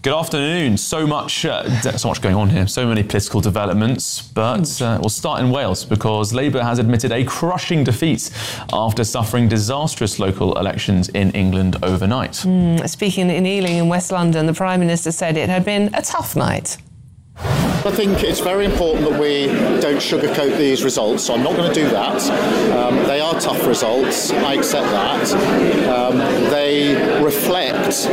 Good afternoon. So much going on here. So many political developments. But we'll start in Wales because Labour has admitted a crushing defeat after suffering disastrous local elections in England overnight. Speaking in Ealing in West London, the Prime Minister said it had been a tough night. I think it's very important that we don't sugarcoat these results, so I'm not going to do that. They are tough results, I accept that. They reflect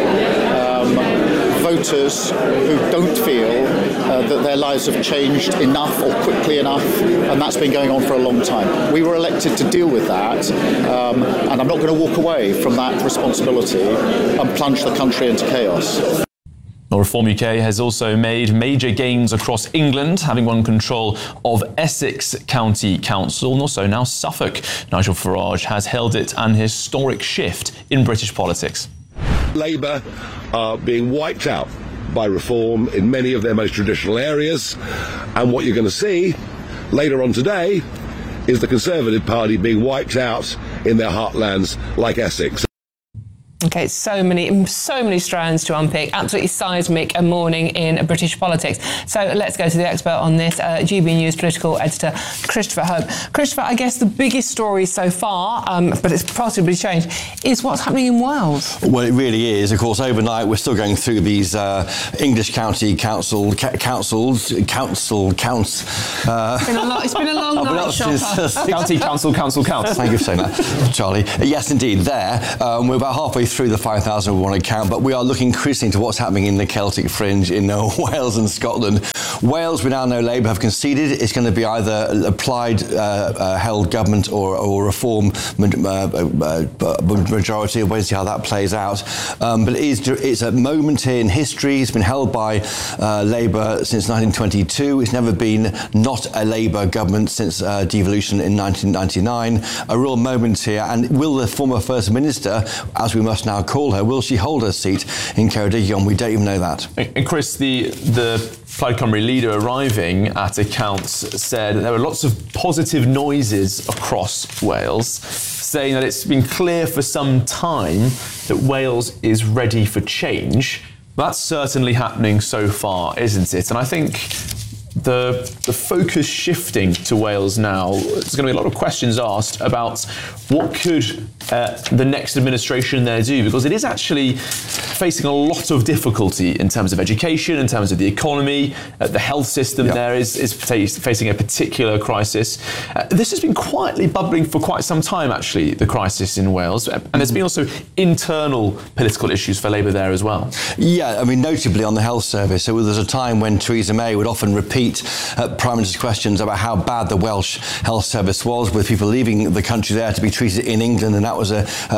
voters who don't feel that their lives have changed enough or quickly enough, and that's been going on for a long time. We were elected to deal with that, and I'm not going to walk away from that responsibility and plunge the country into chaos. Well, Reform UK has also made major gains across England, having won control of Essex County Council and also now Suffolk. Nigel Farage has hailed it an historic shift in British politics. Labour are being wiped out by Reform in many of their most traditional areas, and what you're going to see later on today is the Conservative Party being wiped out in their heartlands like Essex. Okay, so many strands to unpick. Absolutely seismic a morning in British politics. So let's go to the expert on this, GB News political editor Christopher Hope. Christopher, I guess the biggest story so far, but it's possibly changed, is what's happening in Wales. Well, it really is. Of course, overnight we're still going through these English county councils. It's been a long night, Shopper. County council counts. Thank you for saying that, Charlie. Yes, indeed. There, we're about halfway through the 5,001 count, but we are looking increasingly to what's happening in the Celtic fringe in Wales and Scotland. Wales, we now know Labour have conceded. It's going to be either applied held government or Reform majority. We'll see how that plays out. But it's a moment in history. It's been held by Labour since 1922. It's never been not a Labour government since devolution in 1999. A real moment here. And will the former First Minister, as we must now call her, will she hold her seat in Ceredigion? We don't even know that. And Chris, the Plaid Cymru leader arriving at accounts said there were lots of positive noises across Wales, saying that it's been clear for some time that Wales is ready for change. That's certainly happening so far, isn't it? And I think the focus shifting to Wales now, there's going to be a lot of questions asked about what could the next administration there do, because it is actually facing a lot of difficulty in terms of education, in terms of the economy. The health system there is facing a particular crisis. This has been quietly bubbling for quite some time, actually, the crisis in Wales. And there's been also internal political issues for Labour there as well. Yeah, I mean, notably on the health service. So there's a time when Theresa May would often repeat Prime Minister's questions about how bad the Welsh health service was, with people leaving the country there to be treated in England, and that was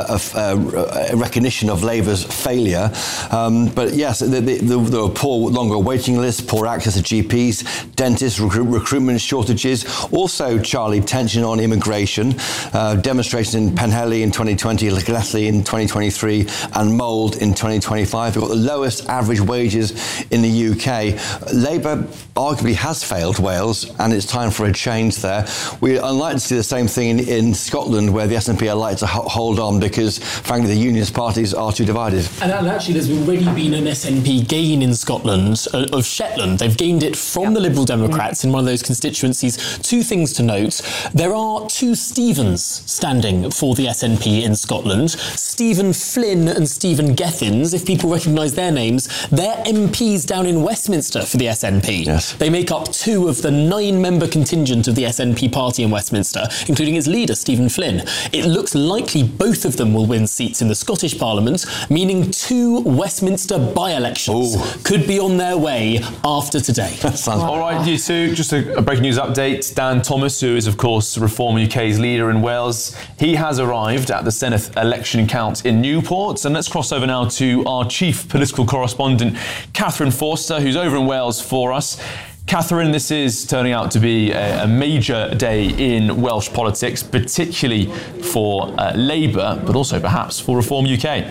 a recognition of Labour's failure. But yes, there were poor, longer waiting lists, poor access to GPs, dentists, recruitment shortages. Also, Charlie, tension on immigration, demonstrations in Penhelly in 2020, Llyglethu in 2023, and Mould in 2025. We've got the lowest average wages in the UK. Labour arguably has failed Wales, and it's time for a change there. We're unlikely to see the same thing in Scotland, where the SNP are likely to hold on because, frankly, the unionist parties are too divided. And actually, there's already been an SNP gain in Scotland of Shetland. They've gained it from the Liberal Democrats in one of those constituencies. Two things to note. There are two Stephens standing for the SNP in Scotland. Stephen Flynn and Stephen Gethins, if people recognise their names, they're MPs down in Westminster for the SNP. Yes. They make up 2 of the 9-member contingent of the SNP party in Westminster, including its leader, Stephen Flynn. It looks likely both of them will win seats in the Scottish Parliament, meaning 2 Westminster by-elections could be on their way after today. All right, you two, just a breaking news update. Dan Thomas, who is, of course, Reform UK's leader in Wales, he has arrived at the Senedd election count in Newport. And let's cross over now to our chief political correspondent, Catherine Forster, who's over in Wales for us. Catherine, this is turning out to be a major day in Welsh politics, particularly for Labour, but also perhaps for Reform UK.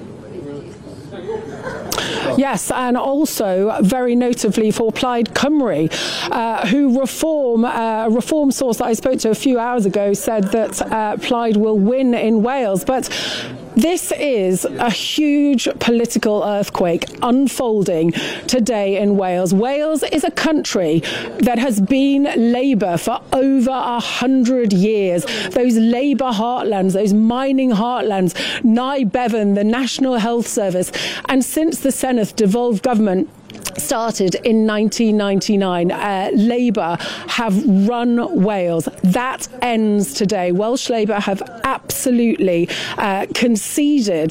Yes, and also very notably for Plaid Cymru, who a reform source that I spoke to a few hours ago said that Plaid will win in Wales. But This is a huge political earthquake unfolding today in Wales. Wales is a country that has been Labour for over 100 years. Those Labour heartlands, those mining heartlands, Nye Bevan, the National Health Service, and since the Senedd devolved government started in 1999, Labour have run Wales. That ends today. Welsh Labour have absolutely conceded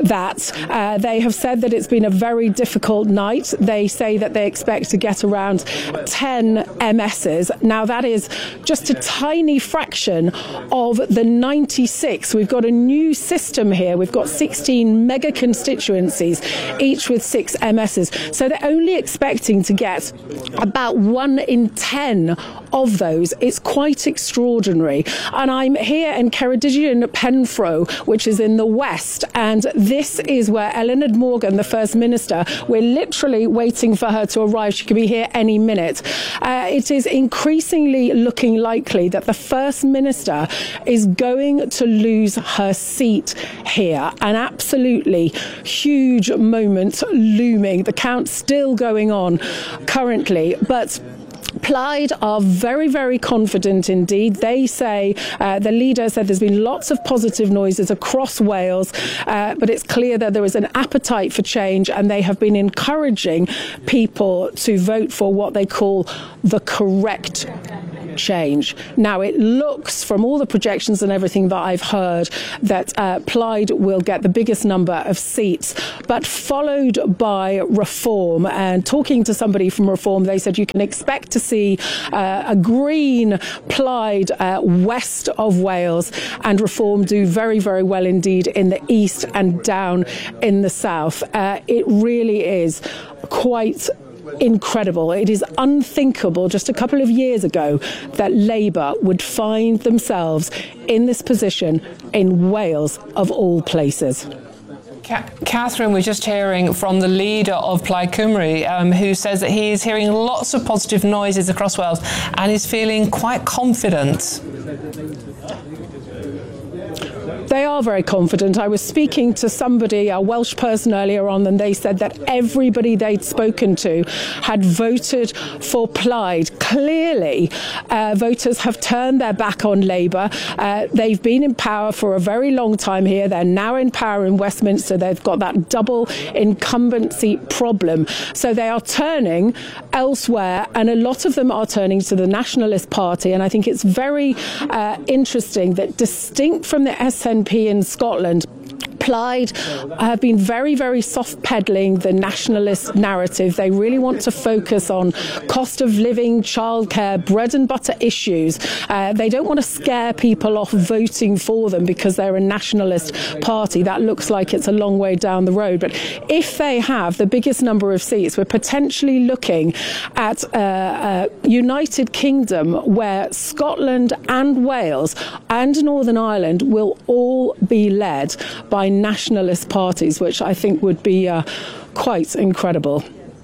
that. They have said that it's been a very difficult night. They say that they expect to get around 10 MSs. Now, that is just a tiny fraction of the 96. We've got a new system here. We've got 16 mega constituencies, each with 6 MSs. So they're only expecting to get about 1 in 10 of those. It's quite extraordinary. And I'm here in Ceredigion, Penfro, which is in the west, and this is where Eluned Morgan, the First Minister, we're literally waiting for her to arrive. She could be here any minute. It is increasingly looking likely that the First Minister is going to lose her seat here. An absolutely huge moment looming. The count's still going on currently, but Plaid are very, very confident indeed. They say, the leader said there's been lots of positive noises across Wales, but it's clear that there is an appetite for change, and they have been encouraging people to vote for what they call the correct change. Now, it looks, from all the projections and everything that I've heard, that Plaid will get the biggest number of seats, but followed by Reform. And talking to somebody from Reform, they said you can expect to see a green Plaid west of Wales, and Reform do very, very well indeed in the east and down in the south. It really is quite incredible. It is unthinkable just a couple of years ago that Labour would find themselves in this position in Wales, of all places. Catherine, we're just hearing from the leader of Plaid Cymru, who says that he is hearing lots of positive noises across Wales and is feeling quite confident. They are very confident. I was speaking to somebody, a Welsh person earlier on, and they said that everybody they'd spoken to had voted for Plaid. Clearly, voters have turned their back on Labour. They've been in power for a very long time here. They're now in power in Westminster. They've got that double incumbency problem. So they are turning elsewhere, and a lot of them are turning to the Nationalist Party. And I think it's very interesting that, distinct from the SNP in Scotland, Plaid have been very, very soft-pedalling the nationalist narrative. They really want to focus on cost of living, childcare, bread and butter issues. They don't want to scare people off voting for them because they're a nationalist party. That looks like it's a long way down the road. But if they have the biggest number of seats, we're potentially looking at a United Kingdom where Scotland and Wales and Northern Ireland will all be led by nationalist parties, which I think would be quite incredible.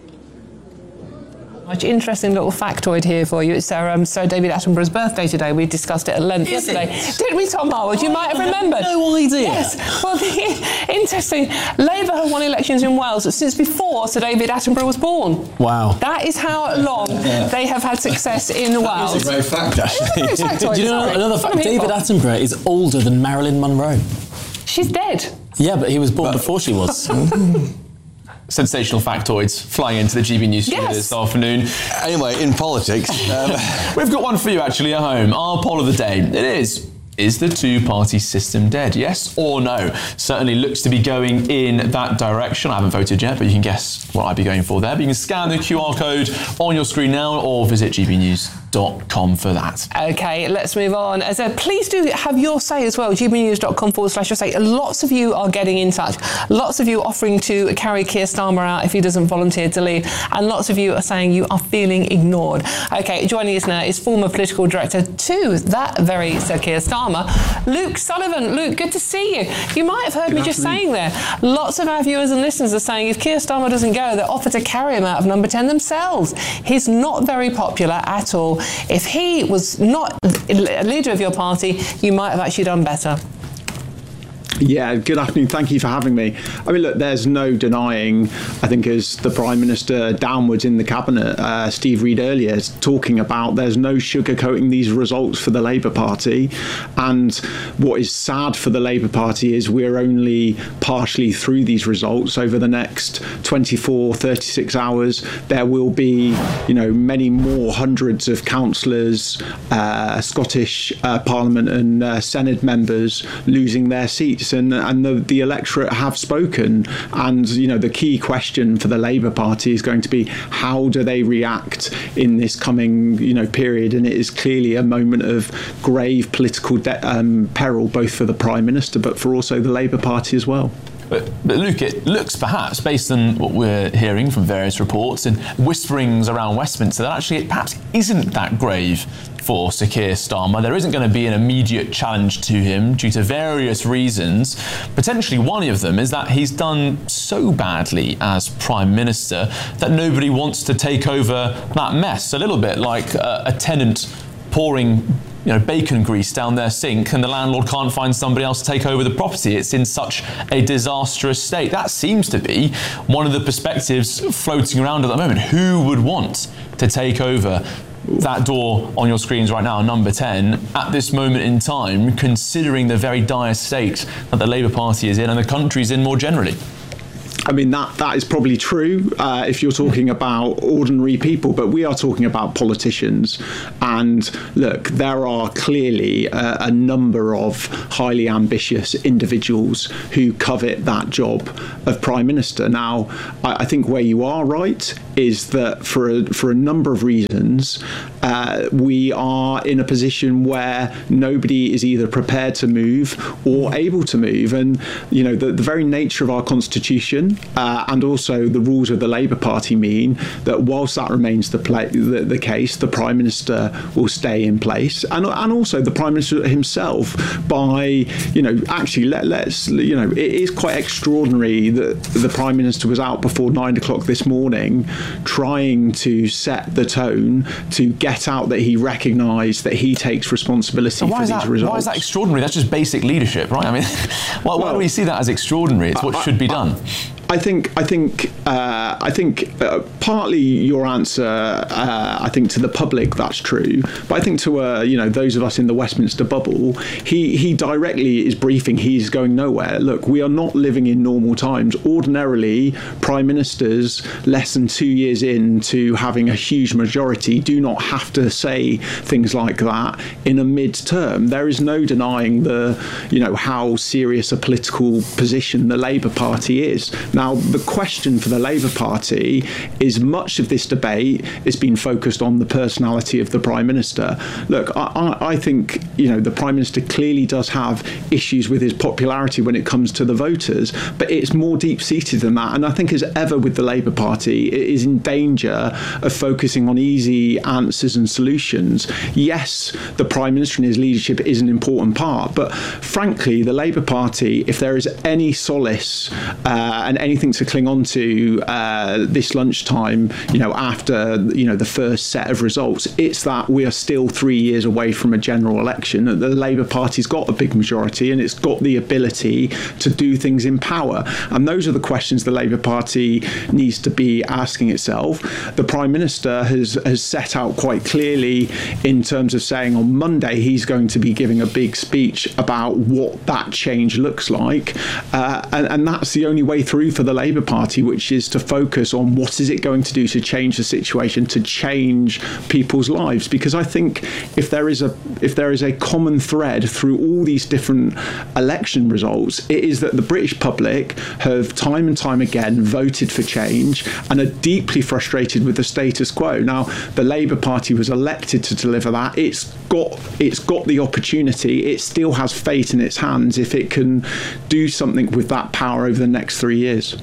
Much interesting little factoid here for you. It's Sir David Attenborough's birthday today. We discussed it at length yesterday. Didn't we, Tom Harwood? You might have remembered. No idea. Yes. Well, interesting. Labour have won elections in Wales since before Sir David Attenborough was born. Wow. That is how long they have had success in Wales. That's a great fact, actually. Do you know another fact? David Attenborough is older than Marilyn Monroe. She's dead. Yeah, but he was born before she was. Sensational factoids flying into the GB News studio this afternoon. Anyway, in politics, we've got one for you actually at home. Our poll of the day. It is the two-party system dead? Yes or no? Certainly looks to be going in that direction. I haven't voted yet, but you can guess what I'd be going for there. But you can scan the QR code on your screen now or visit gbnews.com for that. OK, let's move on. As please do have your say as well. gbnews.com/your say. Lots of you are getting in touch. Lots of you offering to carry Keir Starmer out if he doesn't volunteer to leave. And lots of you are saying you are feeling ignored. OK, joining us now is former political director to that very Sir Keir Starmer, Luke Sullivan. Luke, good to see you. You might have heard me just saying there. Lots of our viewers and listeners are saying if Keir Starmer doesn't go, they'll offer to carry him out of number 10 themselves. He's not very popular at all. If he was not a leader of your party, you might have actually done better. Yeah, good afternoon. Thank you for having me. I mean, look, there's no denying, I think, as the Prime Minister downwards in the Cabinet, Steve Reid earlier, talking about there's no sugarcoating these results for the Labour Party. And what is sad for the Labour Party is we're only partially through these results. Over the next 24, 36 hours, there will be, many more hundreds of councillors, Scottish Parliament and Senate members losing their seats. And the electorate have spoken, and the key question for the Labour Party is going to be how do they react in this coming period, and it is clearly a moment of grave political peril, both for the Prime Minister but for also the Labour Party as well. But Luke, it looks perhaps, based on what we're hearing from various reports and whisperings around Westminster, that actually it perhaps isn't that grave for Sir Keir Starmer. There isn't going to be an immediate challenge to him due to various reasons. Potentially one of them is that he's done so badly as Prime Minister that nobody wants to take over that mess. A little bit like a tenant pouring bacon grease down their sink and the landlord can't find somebody else to take over the property. It's in such a disastrous state. That seems to be one of the perspectives floating around at the moment. Who would want to take over that door on your screens right now, number 10, at this moment in time, considering the very dire state that the Labour Party is in and the country's in more generally? I mean, that is probably true if you're talking about ordinary people, but we are talking about politicians. And look, there are clearly a number of highly ambitious individuals who covet that job of Prime Minister. Now, I think where you are right is that for a number of reasons, we are in a position where nobody is either prepared to move or able to move. And, the very nature of our constitution and also the rules of the Labour Party mean that whilst that remains the case, the Prime Minister will stay in place, and also the Prime Minister himself. By actually, it is quite extraordinary that the Prime Minister was out before 9 o'clock this morning, trying to set the tone to get out that he recognised that he takes responsibility for these results. Why is that extraordinary? That's just basic leadership, right? I mean, why do we see that as extraordinary? It's what should be done. I think partly your answer, I think to the public that's true, but I think to those of us in the Westminster bubble, he directly is briefing. He's going nowhere. Look, we are not living in normal times. Ordinarily, prime ministers less than 2 years into having a huge majority do not have to say things like that in a mid-term. There is no denying how serious a political position the Labour Party is. Now, the question for the Labour Party is much of this debate has been focused on the personality of the Prime Minister. Look, I think, the Prime Minister clearly does have issues with his popularity when it comes to the voters, but it's more deep-seated than that. And I think, as ever with the Labour Party, it is in danger of focusing on easy answers and solutions. Yes, the Prime Minister and his leadership is an important part, but frankly, the Labour Party, if there is any solace and anything to cling on to this lunchtime, after the first set of results, it's that we are still 3 years away from a general election. The Labour Party's got a big majority and it's got the ability to do things in power, and those are the questions the Labour Party needs to be asking itself. The Prime Minister has set out quite clearly in terms of saying on Monday he's going to be giving a big speech about what that change looks like, and that's the only way through for the Labour Party, which is to focus on what is it going to do to change the situation, to change people's lives. Because I think if there is a common thread through all these different election results, it is that the British public have time and time again voted for change and are deeply frustrated with the status quo. Now, the Labour Party was elected to deliver that. It's got the opportunity. It still has fate in its hands if it can do something with that power over the next 3 years.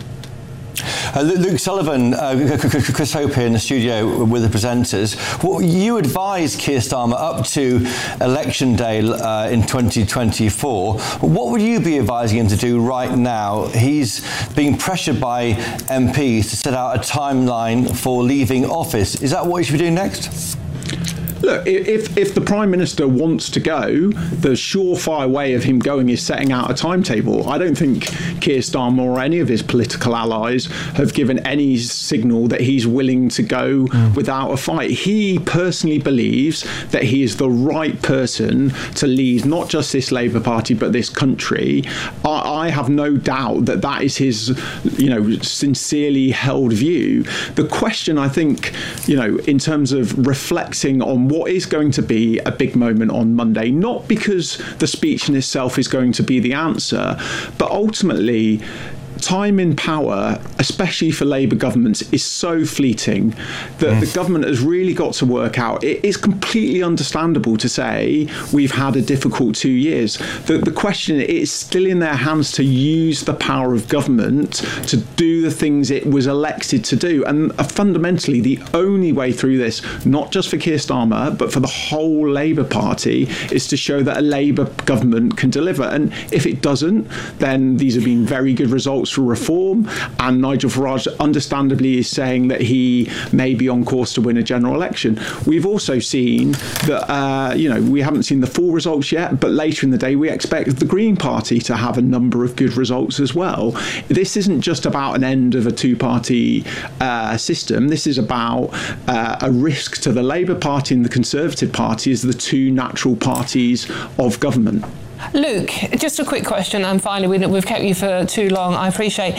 Luke Sullivan, Chris Hope here in the studio with the presenters. Well, you advised Keir Starmer up to election day in 2024. What would you be advising him to do right now? He's being pressured by MPs to set out a timeline for leaving office. Is that what he should be doing next? Look, if the Prime Minister wants to go, the surefire way of him going is setting out a timetable. I don't think Keir Starmer or any of his political allies have given any signal that he's willing to go without a fight. He personally believes that he is the right person to lead not just this Labour Party but this country. I have no doubt that that is his, sincerely held view. The question, I think, in terms of reflecting on what is going to be a big moment on Monday, not because the speech in itself is going to be the answer, but ultimately time in power, especially for Labour governments, is so fleeting that the government has really got to work out. It is completely understandable to say we've had a difficult 2 years. The question is still in their hands to use the power of government to do the things it was elected to do. And fundamentally, the only way through this, not just for Keir Starmer, but for the whole Labour Party, is to show that a Labour government can deliver. And if it doesn't, then these have been very good results for reform, and Nigel Farage understandably is saying that he may be on course to win a general election. We've also seen that, we haven't seen the full results yet, but later in the day we expect the Green Party to have a number of good results as well. This isn't just about an end of a two-party system. This is about a risk to the Labour Party and the Conservative Party as the two natural parties of government. Luke, just a quick question, and finally, we've kept you for too long, I appreciate.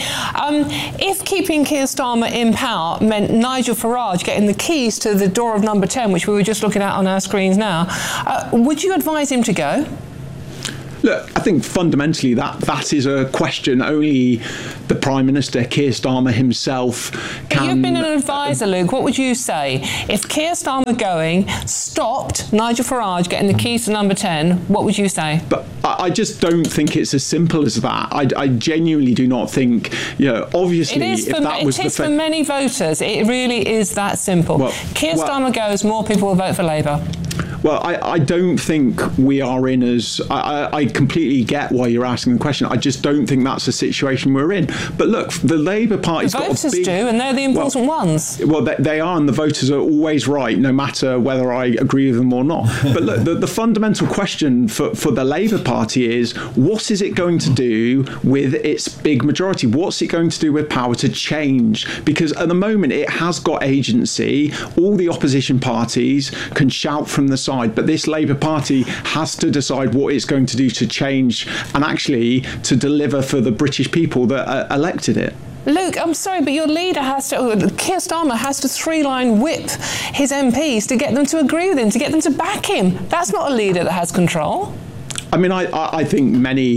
If keeping Keir Starmer in power meant Nigel Farage getting the keys to the door of number 10, which we were just looking at on our screens now, would you advise him to go? Look, I think fundamentally that is a question only the Prime Minister, Keir Starmer himself, can... You've been an advisor, Luke. What would you say? If Keir Starmer going stopped Nigel Farage getting the keys to number 10, what would you say? But I just don't think it's as simple as that. I genuinely do not think, obviously... It is for many voters. It really is that simple. Keir Starmer goes, more people will vote for Labour. Well, I don't think we are in as... I completely get why you're asking the question. I just don't think that's the situation we're in. But look, the Labour Party's got a big... The voters do, and they're the important ones. Well, they are, and the voters are always right, no matter whether I agree with them or not. But look, the fundamental question for the Labour Party is, what is it going to do with its big majority? What's it going to do with power to change? Because at the moment, it has got agency. All the opposition parties can shout from the side, but this Labour Party has to decide what it's going to do to change and actually to deliver for the British people that elected it. Luke, I'm sorry, but your leader Keir Starmer has to three-line whip his MPs to get them to agree with him, to get them to back him. That's not a leader that has control. I mean, I think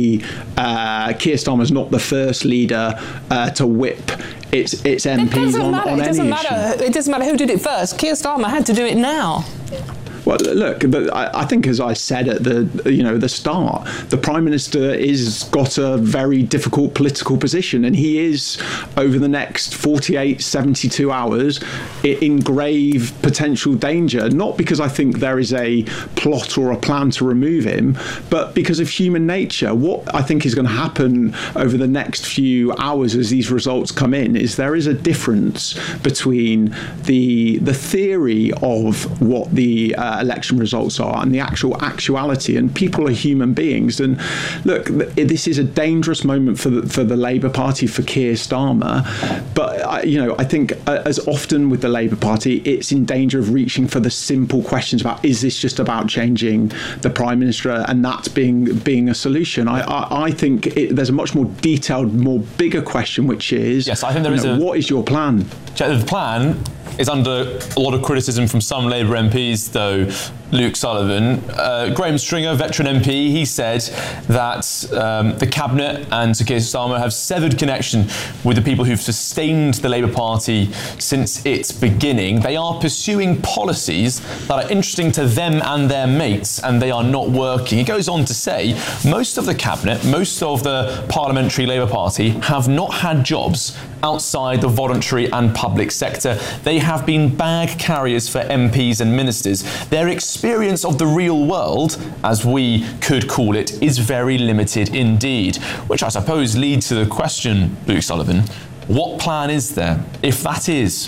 Keir Starmer's not the first leader to whip its MPs on any issue. It doesn't matter who did it first. Keir Starmer had to do it now. Well, look, I think, as I said at the start, the Prime Minister is got a very difficult political position, and he is, over the next 48, 72 hours, in grave potential danger, not because I think there is a plot or a plan to remove him, but because of human nature. What I think is going to happen over the next few hours as these results come in is there is a difference between the theory of what the election results are and the actuality, and people are human beings. And look, this is a dangerous moment for the Labour Party, for Keir Starmer, but I think as often with the Labour Party, it's in danger of reaching for the simple questions about, is this just about changing the Prime Minister and that being a solution? I think there's a much more detailed, more bigger question, which is, yes, I think there is what is your plan? The plan is under a lot of criticism from some Labour MPs, though, Luke Sullivan. Graham Stringer, veteran MP, he said that the Cabinet and Sir Keir Starmer have severed connection with the people who've sustained the Labour Party since its beginning. They are pursuing policies that are interesting to them and their mates, and they are not working. He goes on to say, most of the Cabinet, most of the Parliamentary Labour Party have not had jobs outside the voluntary and public sector. They have been bag carriers for MPs and ministers. Their experience of the real world, as we could call it, is very limited indeed. Which I suppose leads to the question, Luke Sullivan, what plan is there, if that is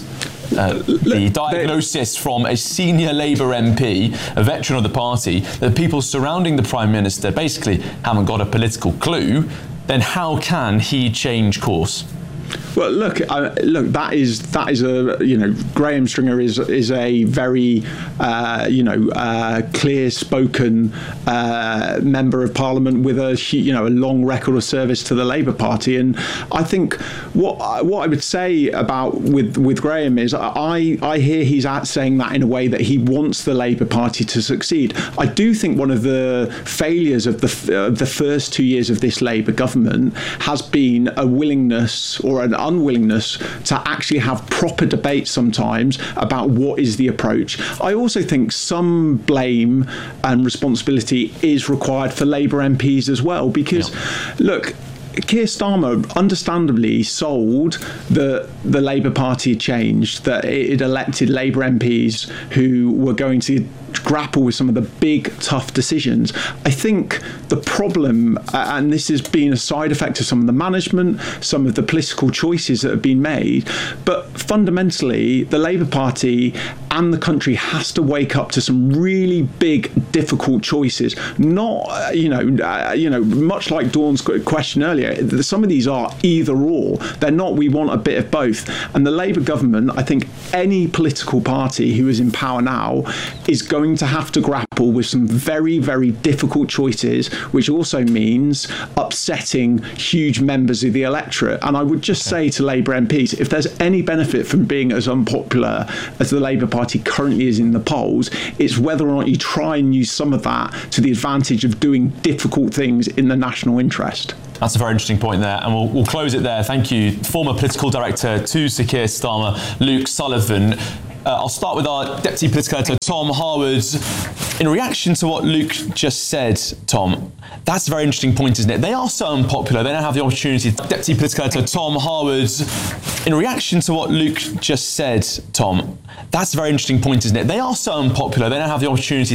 the diagnosis from a senior Labour MP, a veteran of the party, that people surrounding the Prime Minister basically haven't got a political clue, then how can he change course? Well, look. That is a Graham Stringer is a very clear-spoken member of Parliament with a long record of service to the Labour Party, and I think what I would say about with Graham is I hear he's saying that in a way that he wants the Labour Party to succeed. I do think one of the failures of the first 2 years of this Labour government has been a willingness or an unwillingness to actually have proper debate sometimes about what is the approach. I also think some blame and responsibility is required for Labour MPs as well, because look, Keir Starmer understandably sold the Labour Party had changed, that it elected Labour MPs who were going to grapple with some of the big, tough decisions. I think the problem, and this has been a side effect of some of the management, some of the political choices that have been made, but fundamentally, the Labour Party and the country has to wake up to some really big, difficult choices. Not, much like Dawn's question earlier, some of these are either or. They're not, we want a bit of both. And the Labour government, I think any political party who is in power now is going to have to grapple with some very, very difficult choices, which also means upsetting huge members of the electorate. And I would just say to Labour MPs, if there's any benefit from being as unpopular as the Labour Party currently is in the polls, it's whether or not you try and use some of that to the advantage of doing difficult things in the national interest. That's a very interesting point there, and we'll close it there. Thank you, former political director to Sir Keir Starmer, Luke Sullivan. I'll start with our Deputy Political Editor, Tom Harwood. In reaction to what Luke just said, Tom, that's a very interesting point, isn't it? They are so unpopular, they don't have the opportunity. Deputy Political Editor, Tom Harwood. In reaction to what Luke just said, Tom, that's a very interesting point, isn't it? They are so unpopular, they don't have the opportunity